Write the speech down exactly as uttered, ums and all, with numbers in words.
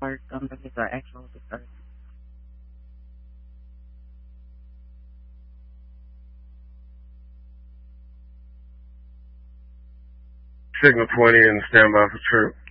Or companies are actual disturbed. Signal twenty and stand by for trip.